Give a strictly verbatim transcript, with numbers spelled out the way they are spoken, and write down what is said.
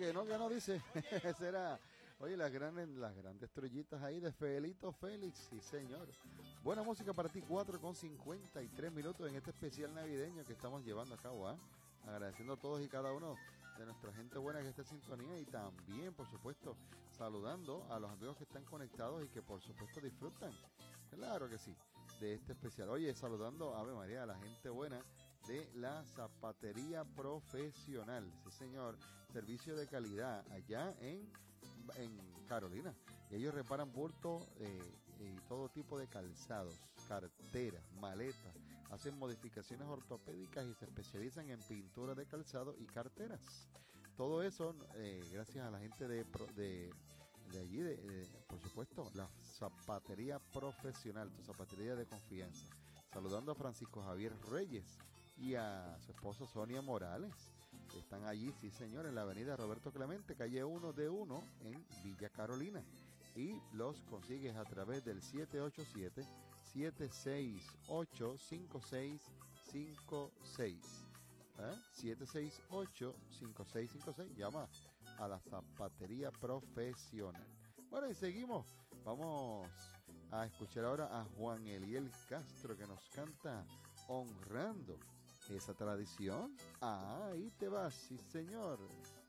que no, que no dice. Será. Oye, las grandes, las grandes estrellitas ahí de Felito Félix, sí señor. Buena música para ti, cuatro con cincuenta y tres minutos en este especial navideño que estamos llevando a cabo, ¿eh? Agradeciendo a todos y cada uno de nuestra gente buena que está en sintonía y también, por supuesto, saludando a los amigos que están conectados y que por supuesto disfrutan, claro que sí, de este especial. Oye, saludando, Ave María, a la gente buena de la Zapatería Profesional, sí señor, servicio de calidad allá en, en Carolina. Y ellos reparan bultos eh, y todo tipo de calzados, carteras, maletas, hacen modificaciones ortopédicas y se especializan en pintura de calzado y carteras. Todo eso eh, gracias a la gente de, de, de allí, de, de, por supuesto, la Zapatería Profesional, tu zapatería de confianza. Saludando a Francisco Javier Reyes y a su esposa Sonia Morales. Están allí, sí señor, en la avenida Roberto Clemente, calle uno de uno en Villa Carolina. Y los consigues a través del siete ocho siete, siete seis ocho, cinco seis cinco seis. ¿Eh? siete seis ocho, cinco seis cinco seis. Llama a la Zapatería Profesional. Bueno, y seguimos. Vamos a escuchar ahora a Juan Eliel Castro que nos canta Honrando esa tradición. Ah, ahí te vas, sí señor.